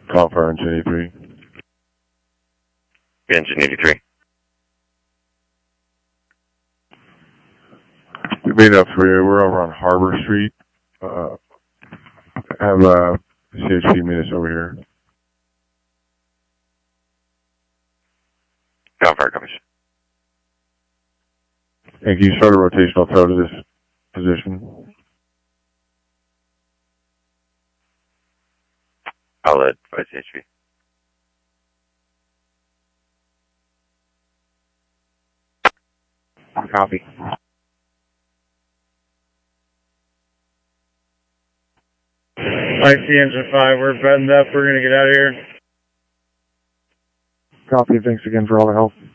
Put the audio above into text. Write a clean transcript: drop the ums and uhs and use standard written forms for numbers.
Call for engine 83. Engine 83. We made up for you. We're over on Harbor Street. Have CHP meet us over here. Call for coverage. And can you start a rotational throw to this position? I'll advise CHP. Copy. I see engine 5, we're buttoned up, we're going to get out of here. Copy, thanks again for all the help.